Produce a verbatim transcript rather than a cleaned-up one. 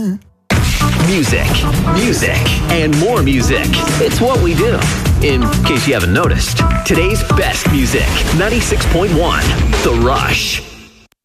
Music, music, and more music. It's what we do. In case you haven't noticed, today's best music, ninety-six point one, The Rush.